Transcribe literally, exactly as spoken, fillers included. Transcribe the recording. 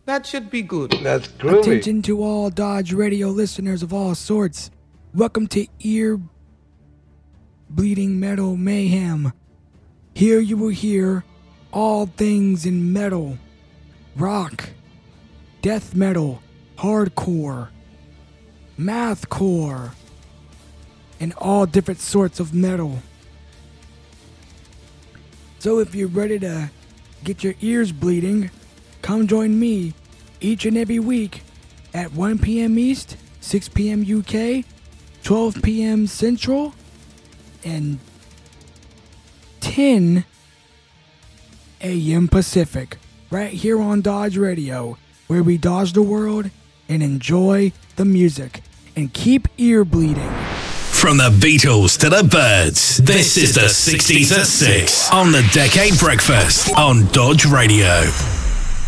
That should be good. That's groovy. Attention to all Dodge Radio listeners of all sorts. Welcome to Ear Bleeding Metal Mayhem. Here you will hear all things in metal, rock, death metal, hardcore, mathcore, and all different sorts of metal. So if you're ready to get your ears bleeding, come join me each and every week at one p.m. East, six p.m. U K, twelve p.m. Central, and ten a.m. Pacific, right here on Dodge Radio, where we dodge the world and enjoy the music and keep ear bleeding. From the Beatles to the Byrds, this is the sixties at six on the Decade Breakfast on Dodge Radio.